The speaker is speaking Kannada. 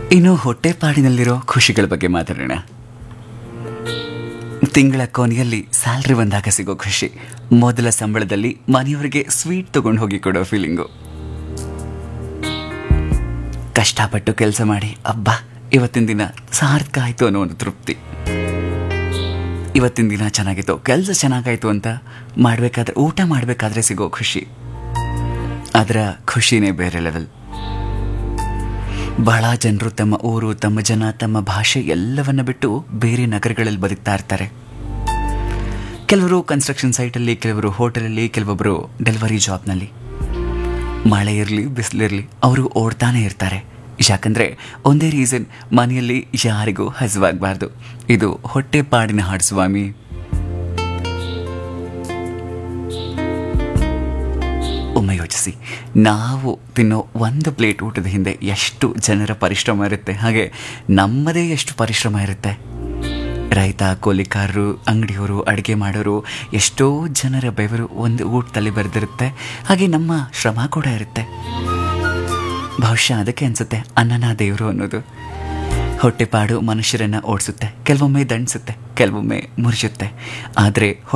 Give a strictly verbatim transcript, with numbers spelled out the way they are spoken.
ಇನ್ನು ಹೊಟ್ಟೆಪಾಡಿನಲ್ಲಿರೋ ಖುಷಿಗಳ ಬಗ್ಗೆ ಮಾತಾಡೋಣ. ತಿಂಗಳ ಕೊನೆಯಲ್ಲಿ ಸ್ಯಾಲ್ರಿ ಬಂದಾಗ ಸಿಗೋ ಖುಷಿ, ಮೊದಲ ಸಂಬಳದಲ್ಲಿ ಮನೆಯವರಿಗೆ ಸ್ವೀಟ್ ತಗೊಂಡು ಹೋಗಿ ಕೊಡೋ ಫೀಲಿಂಗು, ಕಷ್ಟಪಟ್ಟು ಕೆಲಸ ಮಾಡಿ ಅಬ್ಬಾ ಇವತ್ತಿನ ದಿನ ಸಾರ್ಥಕ ಆಯಿತು ಅನ್ನೋ ಒಂದು ತೃಪ್ತಿ, ಇವತ್ತಿನ ದಿನ ಚೆನ್ನಾಗಿತ್ತು, ಕೆಲಸ ಚೆನ್ನಾಗಾಯಿತು ಅಂತ ಮಾಡಬೇಕಾದ್ರೆ ಊಟ ಮಾಡಬೇಕಾದ್ರೆ ಸಿಗೋ ಖುಷಿ, ಅದರ ಖುಷಿನೇ ಬೇರೆ ಲೆವೆಲ್. ಬಹಳ ಜನರು ತಮ್ಮ ಊರು, ತಮ್ಮ ಜನ, ತಮ್ಮ ಭಾಷೆ ಎಲ್ಲವನ್ನ ಬಿಟ್ಟು ಬೇರೆ ನಗರಗಳಲ್ಲಿ ಬದುಕ್ತಾ ಇರ್ತಾರೆ. ಕೆಲವರು ಕನ್ಸ್ಟ್ರಕ್ಷನ್ ಸೈಟಲ್ಲಿ, ಕೆಲವರು ಹೋಟೆಲಲ್ಲಿ, ಕೆಲವೊಬ್ಬರು ಡೆಲಿವರಿ ಜಾಬ್ನಲ್ಲಿ. ಮಳೆ ಇರಲಿ ಬಿಸಿಲಿರಲಿ ಅವರು ಓಡ್ತಾನೆ ಇರ್ತಾರೆ. ಯಾಕಂದರೆ ಒಂದೇ ರೀಸನ್, ಮನೆಯಲ್ಲಿ ಯಾರಿಗೂ ಹಸಿವಾಗಬಾರ್ದು. ಇದು ಹೊಟ್ಟೆಪಾಡಿನ ಹಾಡು ಸ್ವಾಮಿ. ಒಮ್ಮೆ ಯೋಚಿಸಿ, ನಾವು ತಿನ್ನೋ ಒಂದು ಪ್ಲೇಟ್ ಊಟದ ಹಿಂದೆ ಎಷ್ಟು ಜನರ ಪರಿಶ್ರಮ ಇರುತ್ತೆ, ಹಾಗೆ ನಮ್ಮದೇ ಎಷ್ಟು ಪರಿಶ್ರಮ ಇರುತ್ತೆ. ರೈತ, ಕೂಲಿಕಾರರು, ಅಂಗಡಿಯವರು, ಅಡುಗೆ ಮಾಡೋರು, ಎಷ್ಟೋ ಜನರ ಬೆವರು ಒಂದು ಊಟದಲ್ಲಿ ಬರೆದಿರುತ್ತೆ. ಹಾಗೆ ನಮ್ಮ ಶ್ರಮ ಕೂಡ ಇರುತ್ತೆ. ಬಹುಶಃ ಅದಕ್ಕೆ ಅನಿಸುತ್ತೆ ಅನ್ನನ ದೇವರು ಅನ್ನೋದು. ಹೊಟ್ಟೆಪಾಡು ಮನುಷ್ಯರನ್ನು ಓಡಿಸುತ್ತೆ, ಕೆಲವೊಮ್ಮೆ ದಂಡಿಸುತ್ತೆ, ಕೆಲವೊಮ್ಮೆ ಮುರಿಯುತ್ತೆ. ಆದರೆ